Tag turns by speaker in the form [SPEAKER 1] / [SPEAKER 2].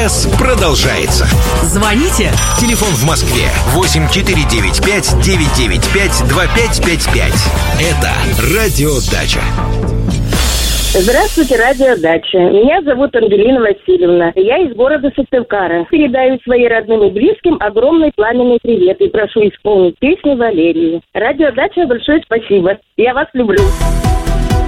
[SPEAKER 1] Экспресс продолжается.
[SPEAKER 2] Звоните.
[SPEAKER 1] Телефон в Москве 8495-995-2555. Это «Радиодача».
[SPEAKER 3] Здравствуйте, радиодача. Меня зовут Ангелина Васильевна. Я из города Сыктывкара. Передаю своим родным и близким огромный пламенный привет и прошу исполнить песню Валерии. Радиодача, большое спасибо. Я вас люблю.